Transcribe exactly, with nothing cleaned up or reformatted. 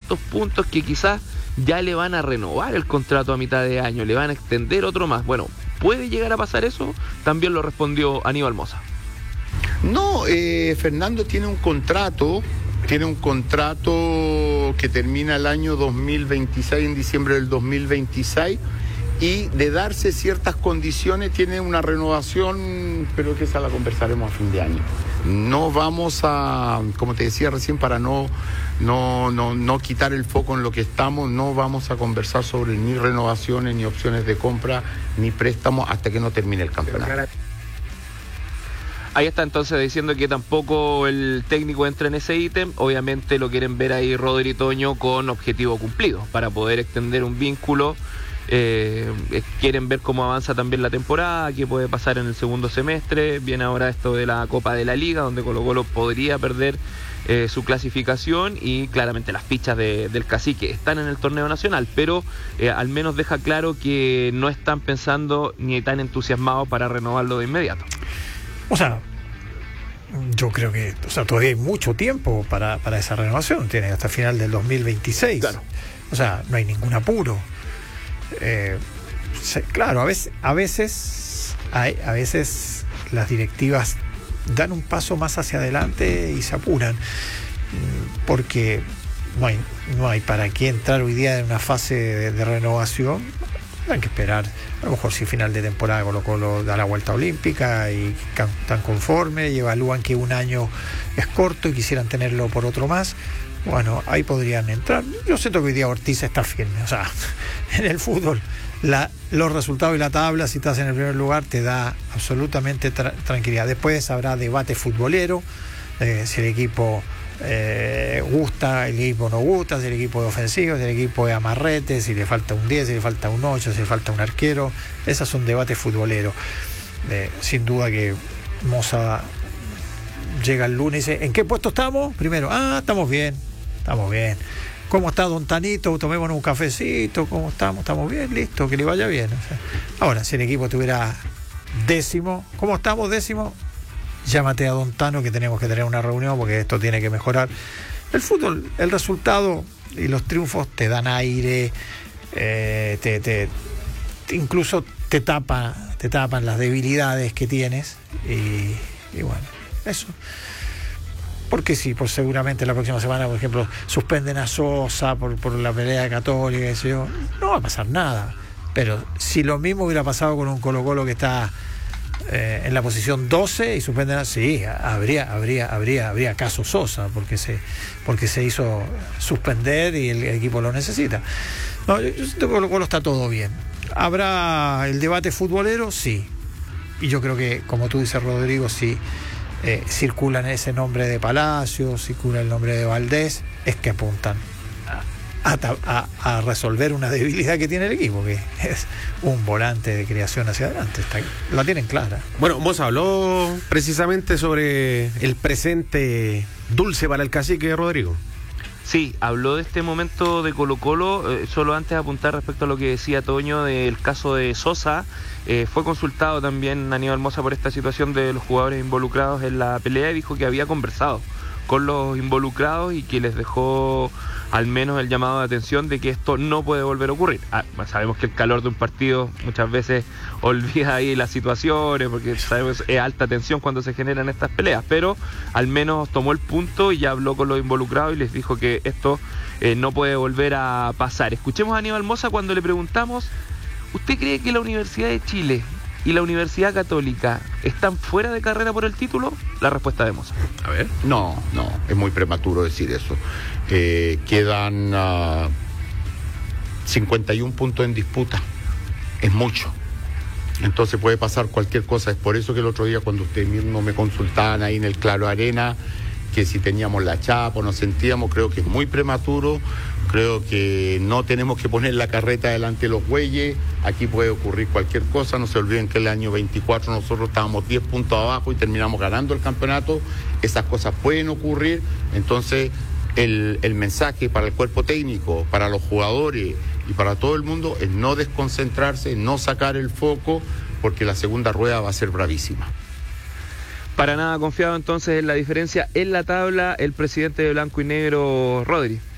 tantos puntos que quizás ya le van a renovar el contrato a mitad de año, le van a extender otro más. Bueno, ¿puede llegar a pasar eso? También lo respondió Aníbal Mosa. No, eh, Fernando tiene un contrato, tiene un contrato que termina el año dos mil veintiséis, en diciembre del dos mil veintiséis, y de darse ciertas condiciones tiene una renovación, pero que esa la conversaremos a fin de año. No vamos a, como te decía recién, para no, no, no, no quitar el foco en lo que estamos, no vamos a conversar sobre ni renovaciones, ni opciones de compra, ni préstamos hasta que no termine el campeonato. Ahí está entonces diciendo que tampoco el técnico entra en ese ítem. Obviamente lo quieren ver ahí Rodri Toño con objetivo cumplido para poder extender un vínculo. Eh, quieren ver cómo avanza también la temporada, qué puede pasar en el segundo semestre. Viene ahora esto de la Copa de la Liga, donde Colo-Colo podría perder eh, su clasificación, y claramente las fichas de, del Cacique están en el torneo nacional, pero eh, al menos deja claro que no están pensando ni tan entusiasmados para renovarlo de inmediato. O sea, yo creo que o sea, todavía hay mucho tiempo para, para esa renovación, tiene hasta el final del dos mil veintiséis. Claro. O sea, no hay ningún apuro. Eh, se, claro, a veces, a veces, hay, a veces las directivas dan un paso más hacia adelante y se apuran, porque no hay, no hay para qué entrar hoy día en una fase de, de renovación. Hay que esperar, a lo mejor si final de temporada Colo-Colo da la vuelta olímpica y están conformes y evalúan que un año es corto y quisieran tenerlo por otro más, bueno, ahí podrían entrar. Yo siento que hoy día Ortiz está firme, o sea, en el fútbol la, los resultados y la tabla, si estás en el primer lugar, te da absolutamente tra- tranquilidad. Después habrá debate futbolero, eh, si el equipo eh, gusta, el equipo no gusta, si el equipo es ofensivo, si el equipo es amarrete, si le falta un diez, si le falta un ocho, si le falta un arquero. Esos son debates futboleros. Eh, sin duda que Moza llega el lunes y dice, ¿en qué puesto estamos? Primero, ah, estamos bien, estamos bien. ¿Cómo está don Tanito? Tomémonos un cafecito. ¿Cómo estamos? Estamos bien, listo, que le vaya bien. O sea, ahora, si el equipo tuviera décimo, ¿cómo estamos décimo? Llámate a don Tano que tenemos que tener una reunión porque esto tiene que mejorar. El fútbol, el resultado y los triunfos te dan aire, eh, te, te, te incluso te tapa, te tapan las debilidades que tienes y, y bueno, eso. Porque sí, por seguramente la próxima semana, por ejemplo, suspenden a Sosa por, por la pelea católica, qué sé yo, no va a pasar nada. Pero si lo mismo hubiera pasado con un Colo-Colo que está eh, en la posición doce y suspenden a... Sí, habría, habría, habría, habría caso Sosa, porque se, porque se hizo suspender y el, el equipo lo necesita. No, yo, yo siento que Colo-Colo está todo bien. ¿Habrá el debate futbolero? Sí. Y yo creo que, como tú dices, Rodrigo, sí. Eh, circulan ese nombre de Palacio, circula el nombre de Valdés, es que apuntan a, a, a resolver una debilidad que tiene el equipo, que es un volante de creación hacia adelante. Está, la tienen clara. Bueno, vos habló precisamente sobre el presente dulce para el Cacique, Rodrigo. Sí, habló de este momento de Colo-Colo, eh, solo antes de apuntar respecto a lo que decía Toño del caso de Sosa. Eh, fue consultado también Aníbal Mosa por esta situación de los jugadores involucrados en la pelea y dijo que había conversado con los involucrados y que les dejó al menos el llamado de atención de que esto no puede volver a ocurrir. Ah, sabemos que el calor de un partido muchas veces olvida ahí las situaciones, porque sabemos es alta tensión cuando se generan estas peleas, pero al menos tomó el punto y ya habló con los involucrados y les dijo que esto eh, no puede volver a pasar. Escuchemos a Aníbal Mosa cuando le preguntamos: ¿usted cree que la Universidad de Chile y la Universidad Católica están fuera de carrera por el título? La respuesta de Mosa. A ver. No, no, es muy prematuro decir eso. Eh, quedan uh, cincuenta y un puntos en disputa. Es mucho. Entonces puede pasar cualquier cosa. Es por eso que el otro día, cuando ustedes mismos me consultaban ahí en el Claro Arena, que si teníamos la chapa o nos sentíamos, creo que es muy prematuro. Creo que no tenemos que poner la carreta delante de los bueyes. Aquí puede ocurrir cualquier cosa. No se olviden que el año veinticuatro nosotros estábamos diez puntos abajo y terminamos ganando el campeonato. Esas cosas pueden ocurrir. Entonces, el, el mensaje para el cuerpo técnico, para los jugadores y para todo el mundo es no desconcentrarse, no sacar el foco, porque la segunda rueda va a ser bravísima. Para nada confiado entonces en la diferencia en la tabla el presidente de Blanco y Negro, Rodri.